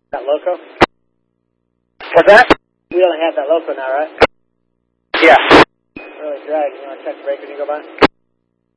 That loco? What's that? We only have that loco now, right? Yeah. Really dragging. You want to check the brake when you go by?